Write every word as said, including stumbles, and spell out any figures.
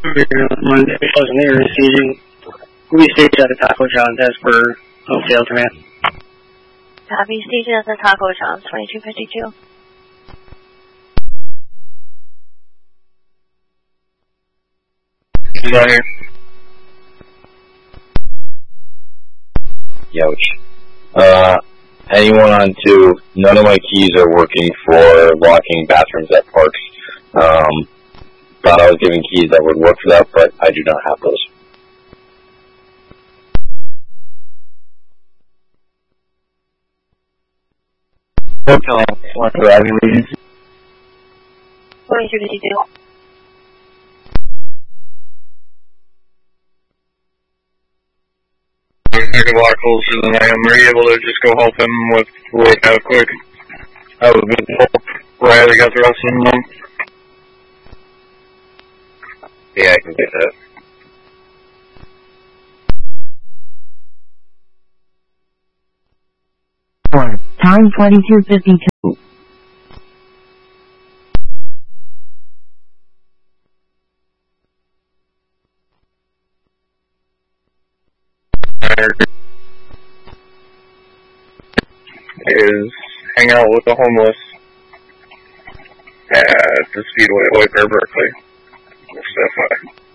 Monday, closing there, receiving we stage at the Taco John's as per Hopedale command. Copy, station at the Taco John's, twenty-two fifty-two. Is that here? Youch. Uh, anyone on two, none of my keys are working for locking bathrooms at parks. Um, thought I was giving keys that would work for that, but I do not have those. What's driving reasons? twenty-two fifty-two. Make a lot closer than I am. Were you able to just go help him with work out quick? I was good to help. Riley got the rest of them. Yeah, I can get that. Time twenty-two fifty-two. Is hang out with the homeless at the Speedway, White Bear, Berkeley. F Y I.